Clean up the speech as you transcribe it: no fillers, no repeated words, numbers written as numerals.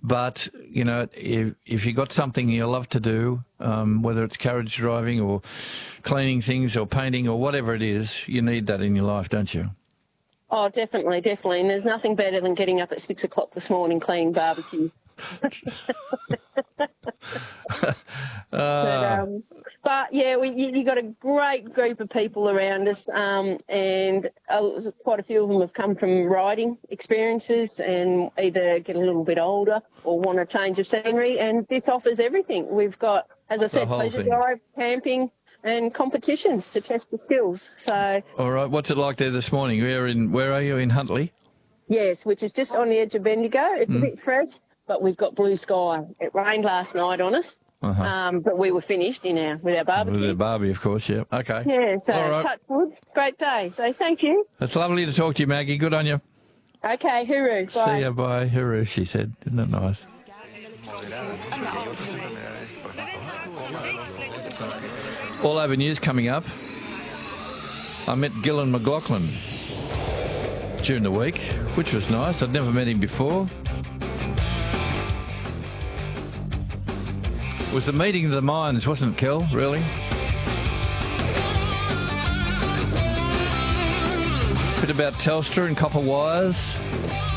But, you know, if you got something you love to do, whether it's carriage driving or cleaning things or painting or whatever it is, you need that in your life, don't you? Oh, definitely, definitely. And there's nothing better than getting up at 6 o'clock this morning cleaning barbecue. But yeah, you got a great group of people around us, and quite a few of them have come from riding experiences and either get a little bit older or want a change of scenery, and this offers everything. We've got, as I said, pleasure drive, camping, and competitions to test the skills. So, all right, what's it like there this morning? Where are you, in Huntly? Yes, which is just on the edge of Bendigo. It's a bit fresh, but we've got blue sky. It rained last night on us, but we were finished with our barbecue. With the barbie, of course, yeah. Okay. Yeah, so touch wood. Great day. So thank you. It's lovely to talk to you, Maggie. Good on you. Okay, hooroo. Bye. See ya, bye. Hooroo, she said. Isn't that nice? All Over News coming up. I met Gillan McLaughlin during the week, which was nice. I'd never met him before. It was the meeting of the minds, wasn't it, Kel, really? Bit about Telstra and copper wires.